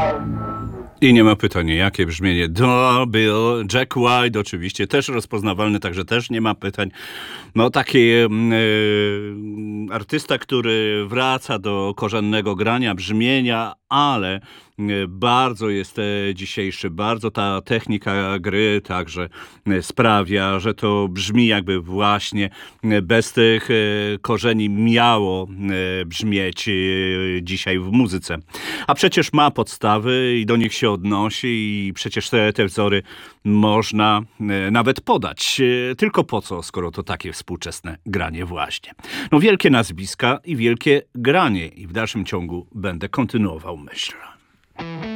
I nie ma pytania, jakie brzmienie. Bill, Jack White oczywiście, też rozpoznawalny, także też nie ma pytań. No taki artysta, który wraca do korzennego grania, brzmienia, ale bardzo jest dzisiejszy, bardzo ta technika gry także sprawia, że to brzmi jakby właśnie bez tych korzeni miało brzmieć dzisiaj w muzyce. A przecież ma podstawy i do nich się odnosi i przecież te wzory można nawet podać. Tylko po co, skoro to takie współczesne granie właśnie. No wielkie nazwiska i wielkie granie i w dalszym ciągu będę kontynuował myśl.